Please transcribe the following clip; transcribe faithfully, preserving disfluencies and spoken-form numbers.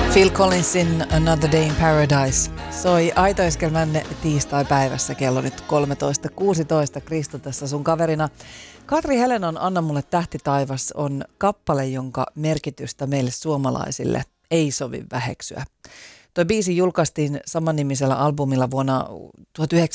Phil Collinsin Another Day in Paradise soi Aitoiskelmän tiistai-päivässä kello nyt kolmetoista kuusitoista. Kristo tässä sun kaverina. Katri Helenon Anna mulle tähti taivas on kappale, jonka merkitystä meille suomalaisille ei sovi väheksyä. Tuo biisi julkaistiin samannimisellä albumilla vuonna